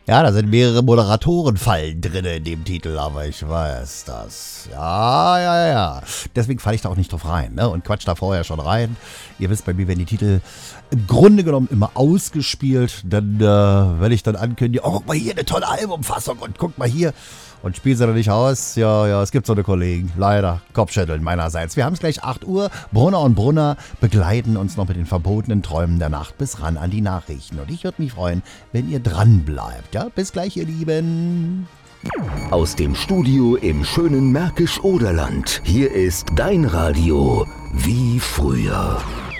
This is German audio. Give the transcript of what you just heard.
Ja, da sind mehrere Moderatorenfallen drin in dem Titel, aber ich weiß das. Ja. Deswegen falle ich da auch nicht drauf rein, ne? Und quatsch da vorher schon rein. Ihr wisst, bei mir werden die Titel im Grunde genommen immer ausgespielt. Dann werde ich dann ankündigen, oh, guck mal hier, eine tolle Albumfassung und guck mal hier. Und spielen sie noch nicht aus. Ja, es gibt so eine Kollegen. Leider. Kopfschütteln meinerseits. Wir haben es gleich 8 Uhr. Brunner und Brunner begleiten uns noch mit den verbotenen Träumen der Nacht bis ran an die Nachrichten. Und ich würde mich freuen, wenn ihr dran bleibt. Ja, bis gleich, ihr Lieben. Aus dem Studio im schönen Märkisch-Oderland. Hier ist dein Radio wie früher.